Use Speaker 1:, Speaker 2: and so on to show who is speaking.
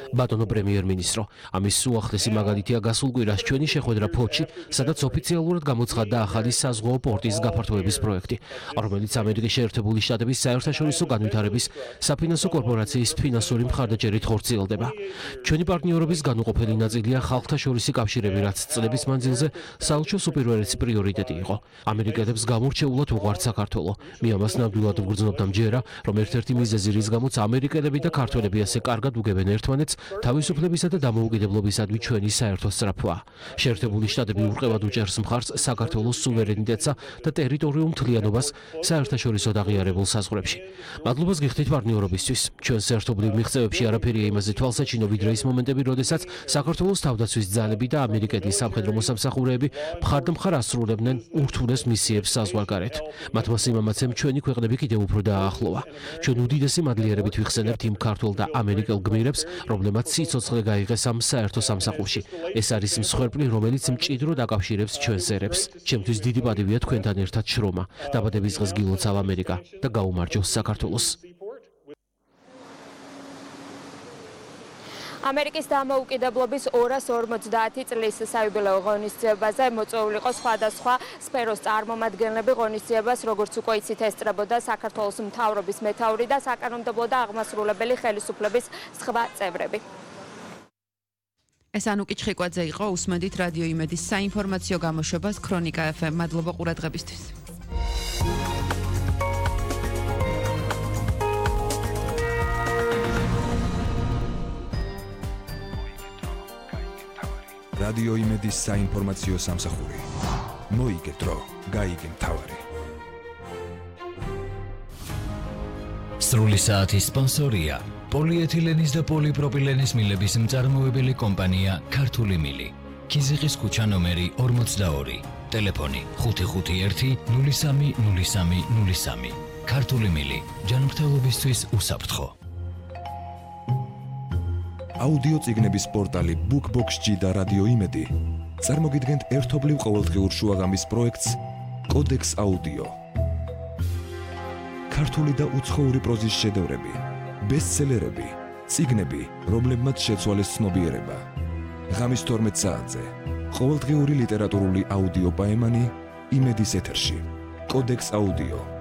Speaker 1: ბატონო პრემიერ-მინისტრო, ამის უახლესი მაგალითია გასულ კვირას ჩვენი შეხვედრა ფოთში, სადაც ოფიციალურად გამოცხადდა ახალი საზღვაო პორტის გაფართოების პროექტი, რომელიც ამერიკის შეერთებული შტატების საერთაშორისო განვითარების საფინანსო კორპორაციის ფინანსური მხარდაჭერით ხორციელდება. ჩვენი პარტნიორობის განუყოფელი ნაწილია ხალხთა შორისი კავშირები, რაც წლების მანძილზე საელჩოს უპირველესი პრიორიტეტი იყო. ამერიკელებს გამორჩეულად უყვართ საქართველო. მე ამას ნამდვილად ვგრძნობ და მჯერა, რომ ერთ-ერთი მიზეზი, რის გამოც ამერიკელები და ქართველები ასე კარგად უგებენ ერთმანეთს, თავისუფლებისა და დამოუკიდებლობისადმი ჩვენი საერთო სწრაფვაა. შეერთებული შტატები ურყევად უჭერს მხარს საქართველოს სუვერენიტეტსა და ტერიტორიულ მთლიანობას საერთაშორისო აღიარებულ საზღვრებში. მადლობას გიხდით პარტნიორობისთვის. ჩვენს ერთობლივ მიღწევებში არაფერია იმაზე თვალსაჩინო, ვიდრე ის მომენტები, როდესაც საქართველოს თავდაცვის ძალები და ამერიკეთის სამხედრო მოსამსახურეები მხარ-და-მხარ ასრულებდნენ ურთულეს მისიებს საზღვარგარეთ. მათმა სიმამაცემ ჩვენი ქვეყნები კიდევ უფრო დააახლოვა. ჩვენ უდიდესი მადლიერებით ვიხსენებთ იმ ქართველ და ამერიკელ გმირებს, რომლებმაც სიცოცხლე გაიღეს ამ საერთო სამსახურში. ეს არის მსხვერპლი, რომელიც მჭიდროდ აკავშირებს ჩვენს ერებს. ჩემთვის დიდი პატივია თქვენთან ერთად შრომა. დაბადების დღეს გილოცავ ამერიკა და გაუმარჯოს საქართველოს.
Speaker 2: ამერიკის დამოუკიდებლობის 250 წლის საიუბილეო ღონისძიებაზე მოწვეული იყო სხვადასხვა სფეროს წარმომადგენლები. ღონისძიებას, როგორც უკვე იცით, ესწრებოდა საქართველოს მთავრობის მეთაური და საკანონმდებლო და აღმასრულებელი ხელისუფლების სხვა წევრები.
Speaker 3: ეს ანუკი ჩხიკვაძე იყო, უსმენთ რადიო იმედის საინფორმაციო გამოშვებას ქრონიკა FM. მადლობა ყურადღებისთვის.
Speaker 4: რადიო იმედის საინფორმაციო სამსახური. მოიგე დრო, გაიგე მთავარი.
Speaker 5: სრული საათის სპონსორია პოლიეთილენის და პოლიპროპილენის მილების მწარმოებელი კომპანია ქართული მილი. ქიზიყის ქუჩა ნომერი 42. ტელეფონი 551 03 03 03. ქართული მილი. ჯანმრთელობისთვის უსაფრთხო.
Speaker 4: აუდიო წიგნების პორტალი BookBox-ში და რადიო იმედი წარმოგიდგენთ ერთობლივ ყოველდღიურ შუაღამის პროექტს კოდექს აუდიო. ქართული და უცხოური პროზის შედევრები, ბესტსელერები, წიგნები, რომლებმაც შეცვალეს ცნობიერება. ღამის 12 საათზე ყოველდღიური ლიტერატურული აუდიო პაემანი იმედის ეთერში. კოდექს აუდიო.